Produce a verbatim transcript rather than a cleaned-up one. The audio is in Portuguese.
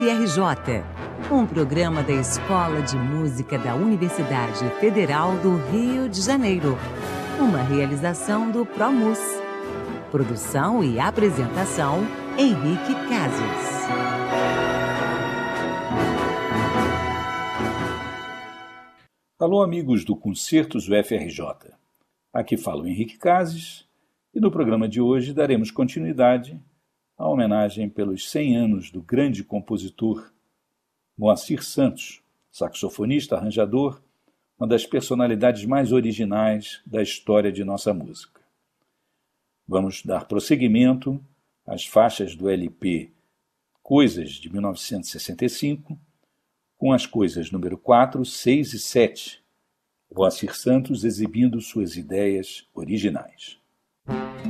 R J, um programa da Escola de Música da Universidade Federal do Rio de Janeiro. Uma realização do ProMus. Produção e apresentação, Henrique Cases. Alô, amigos do Concertos U F R J. Aqui fala o Henrique Cases e no programa de hoje daremos continuidade à homenagem pelos cem anos do grande compositor Moacir Santos, saxofonista, arranjador, uma das personalidades mais originais da história de nossa música. Vamos dar prosseguimento às faixas do L P Coisas de mil novecentos e sessenta e cinco, com as coisas número quatro, seis e sete, Moacir Santos exibindo suas ideias originais.